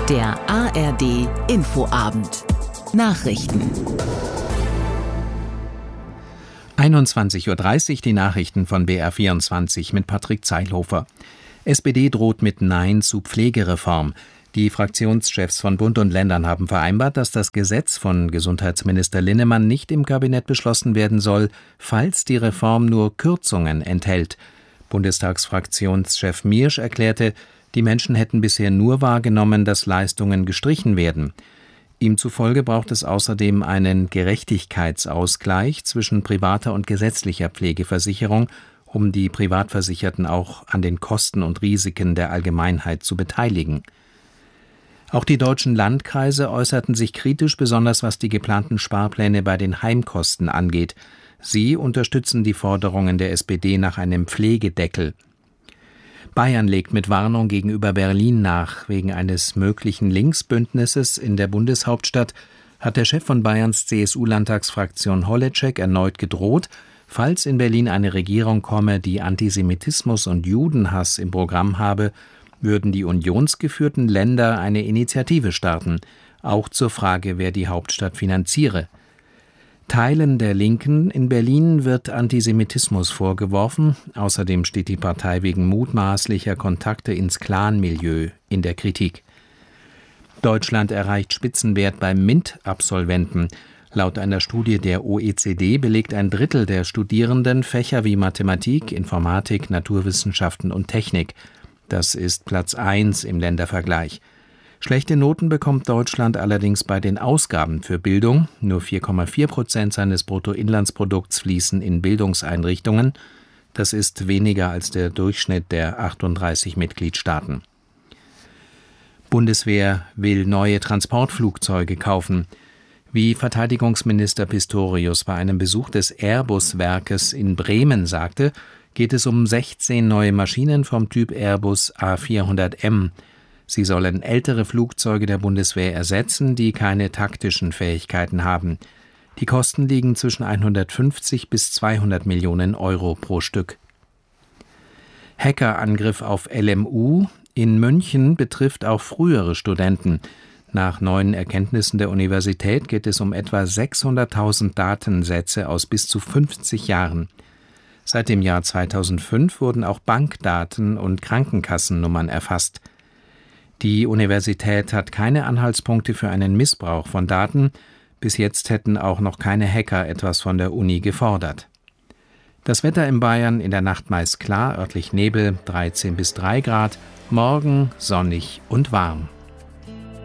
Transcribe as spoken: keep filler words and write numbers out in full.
Der A R D Infoabend. Nachrichten. einundzwanzig Uhr dreißig, die Nachrichten von B R vierundzwanzig mit Patrick Zeilhofer. S P D droht mit Nein zu Pflegereform. Die Fraktionschefs von Bund und Ländern haben vereinbart, dass das Gesetz von Gesundheitsminister Linnemann nicht im Kabinett beschlossen werden soll, falls die Reform nur Kürzungen enthält. Bundestagsfraktionschef Miersch erklärte, die Menschen hätten bisher nur wahrgenommen, dass Leistungen gestrichen werden. Ihm zufolge braucht es außerdem einen Gerechtigkeitsausgleich zwischen privater und gesetzlicher Pflegeversicherung, um die Privatversicherten auch an den Kosten und Risiken der Allgemeinheit zu beteiligen. Auch die deutschen Landkreise äußerten sich kritisch, besonders was die geplanten Sparpläne bei den Heimkosten angeht. Sie unterstützen die Forderungen der S P D nach einem Pflegedeckel. Bayern legt mit Warnung gegenüber Berlin nach. Wegen eines möglichen Linksbündnisses in der Bundeshauptstadt hat der Chef von Bayerns C S U-Landtagsfraktion Holleczek erneut gedroht, falls in Berlin eine Regierung komme, die Antisemitismus und Judenhass im Programm habe, würden die unionsgeführten Länder eine Initiative starten, auch zur Frage, wer die Hauptstadt finanziere. Teilen der Linken in Berlin wird Antisemitismus vorgeworfen. Außerdem steht die Partei wegen mutmaßlicher Kontakte ins Clan-Milieu in der Kritik. Deutschland erreicht Spitzenwert bei MINT-Absolventen. Laut einer Studie der O E C D belegt ein Drittel der Studierenden Fächer wie Mathematik, Informatik, Naturwissenschaften und Technik. Das ist Platz eins im Ländervergleich. Schlechte Noten bekommt Deutschland allerdings bei den Ausgaben für Bildung. Nur vier Komma vier Prozent seines Bruttoinlandsprodukts fließen in Bildungseinrichtungen. Das ist weniger als der Durchschnitt der achtunddreißig Mitgliedstaaten. Bundeswehr will neue Transportflugzeuge kaufen. Wie Verteidigungsminister Pistorius bei einem Besuch des Airbus-Werkes in Bremen sagte, geht es um sechzehn neue Maschinen vom Typ Airbus A vierhundert M. Sie sollen ältere Flugzeuge der Bundeswehr ersetzen, die keine taktischen Fähigkeiten haben. Die Kosten liegen zwischen hundertfünfzig bis zweihundert Millionen Euro pro Stück. Hackerangriff auf L M U in München betrifft auch frühere Studenten. Nach neuen Erkenntnissen der Universität geht es um etwa sechshunderttausend Datensätze aus bis zu fünfzig Jahren. Seit dem Jahr zweitausendfünf wurden auch Bankdaten und Krankenkassennummern erfasst. Die Universität hat keine Anhaltspunkte für einen Missbrauch von Daten. Bis jetzt hätten auch noch keine Hacker etwas von der Uni gefordert. Das Wetter in Bayern in der Nacht meist klar, örtlich Nebel, dreizehn bis drei Grad, morgen sonnig und warm.